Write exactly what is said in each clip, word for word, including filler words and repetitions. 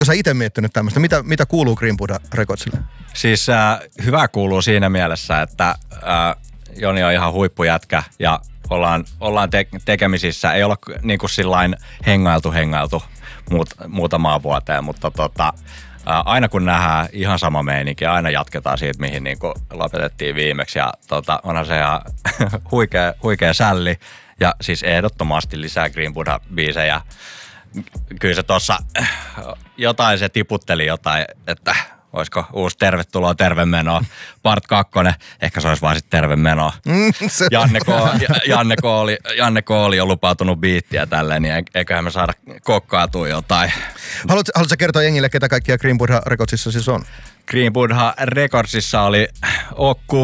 sä itse miettinyt tämmöistä? Mitä, mitä kuuluu Green Buddha Recordsille? Siis äh, hyvä kuuluu siinä mielessä, että äh, Joni on ihan huippujätkä ja ollaan, ollaan te- tekemisissä. Ei olla niin kuin sillain hengailtu hengailtu muut, muutamaan vuoteen, mutta tota, äh, aina kun nähdään ihan sama meininki, aina jatketaan siitä, mihin niin kuin lopetettiin viimeksi. Ja tota, onhan se ihan huikea, huikea sälli ja siis ehdottomasti lisää Green Buddha-biisejä. Kyllä se tuossa jotain se tiputteli jotain, että olisiko uusi tervetuloa tervemenoa, part kakkonen, ehkä se olisi vaan sitten tervemenoa. Janne K. Janne K. oli, Janne K. oli jo lupautunut biittiä tälleen, niin eiköhän me saada kokkaatua jotain. Haluatko, haluatko jengille, ketä kaikkia Green Buddha Recordsissa siis on? Green Buddha Recordsissa oli Okku,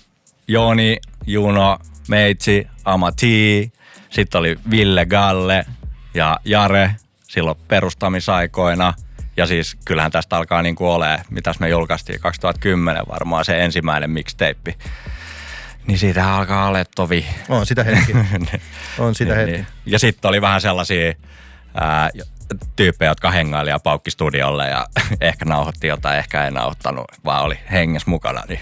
Joni, Juno, Meitsi, Amati, sitten oli Ville Galle ja Jare silloin perustamisaikoina. Ja siis kyllähän tästä alkaa niinku olemaan, mitäs me julkaistiin kaksituhattakymmenen varmaan se ensimmäinen mixtape. Niin siitä alkaa olemaan tovi. On sitä hetki. On sitä niin, hetki. Niin. Ja sitten oli vähän sellaisia ää, tyyppejä, jotka hengaili ja paukki studiolle ja ehkä nauhoitti jotain, ehkä ei nauhoittanut, vaan oli hengessä mukana. Niin.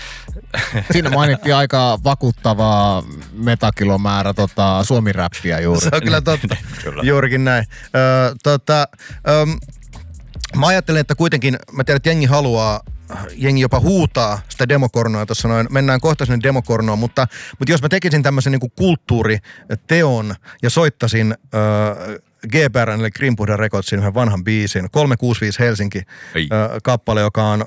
Siinä mainittiin aika vakuuttavaa metakilomäärä tota, suomi-räppiä juuri. Se on kyllä totta. Kyllä. Juurikin näin. Öö, tota, öö, mä ajattelen, että kuitenkin, mä tiedän, että jengi haluaa, jengi jopa huutaa sitä demokornoa tuossa noin, mennään kohta sinne demokornoon, mutta, mutta jos mä tekisin tämmöisen niin kuin kulttuuriteon ja soittasin öö, G P R:n eli Green Buddha Recordsin yhden vanhan biisin, kolme kuusi viisi Helsinki öö, kappale, joka on,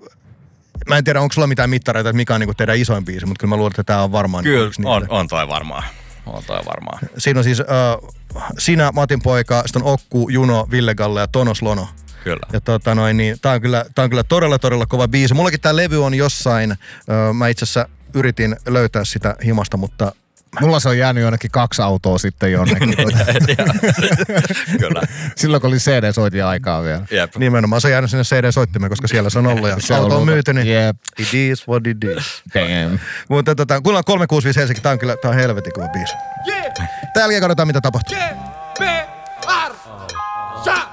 mä en tiedä, onko sulla mitään mittareita, että mikä on niin teidän isoin biisi, mutta kyllä mä luulen, että tämä on varmaan. Kyllä, on, on toi varmaan. On toi varmaan. Siinä on siis äh, sinä, Matin poika, sitten on Okku, Juno, Ville Galle ja Tonos Lono. Kyllä. Ja tota noin, niin tää on kyllä, tää on kyllä todella, todella kova biisi. Mullakin tää levy on jossain, äh, mä itse asiassa yritin löytää sitä himasta, mutta mulla se on jäänyt jonnekin kaksi autoa sitten jonnekin. Kyllä. Silloin kun oli C D-soitin aikaa vielä. Jep. Nimenomaan se on jäänyt sinne C D-soittimeen, koska siellä se on ollut ja Se auto on ollut. myyty, niin Jep. it is what it is. Damn. Mutta tota, kun on kolme kuusi viisi Helsinki, tää on kyllä, tää on helvetin kova biisi. Tää jälkeen katsotaan mitä tapahtuu. G P R.